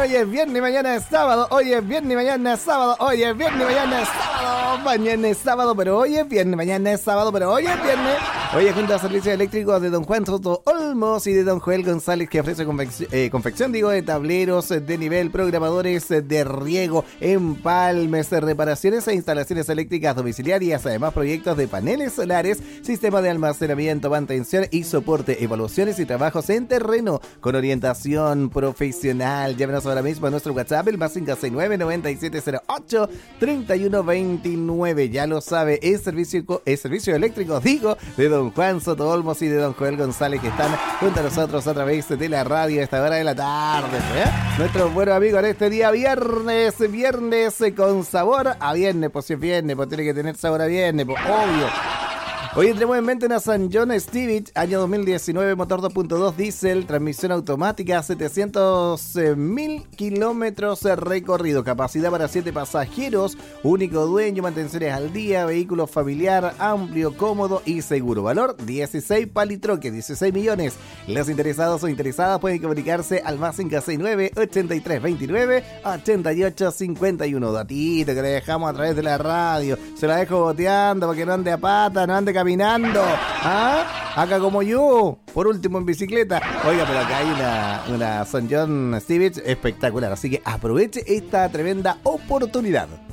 hoy es viernes, mañana es sábado. Hoy es viernes, mañana es sábado. Hoy es viernes, mañana es sábado. Mañana es sábado, pero hoy es viernes. Mañana es sábado, pero hoy es viernes. Hoy es junto a servicios eléctricos de don Juan Soto Olmos y de don Joel González, que ofrece confección de tableros de nivel, programadores de riego, empalmes, reparaciones e instalaciones eléctricas domiciliarias, además proyectos de paneles solares, sistema de almacenamiento, mantención y soporte, evaluaciones y trabajos en terreno con orientación profesional. Llámenos ahora mismo a nuestro WhatsApp, el más 569-9708-3129. Ya lo sabe, es servicio eléctrico, digo, de don Juan Soto Olmos y de don Joel González, que están junto a nosotros a través de la radio a esta hora de la tarde. Nuestros buenos amigos en este día viernes con sabor a viernes. Pues si es viernes, pues tiene que tener sabor a viernes, pues obvio. Hoy tenemos en mente una San John Stevich, año 2019, motor 2.2 diésel, transmisión automática, 700.000 kilómetros recorrido, capacidad para 7 pasajeros, único dueño, mantenciones al día, vehículo familiar, amplio, cómodo y seguro. Valor 16 palitroque, 16 millones. Los interesados o interesadas pueden comunicarse al más 569-8329-8851. Datito que le dejamos a través de la radio. Se la dejo boteando para que no ande a pata, no ande caminando, acá como yo, por último en bicicleta. Oiga, pero acá hay una San John Stevich espectacular, así que aproveche esta tremenda oportunidad.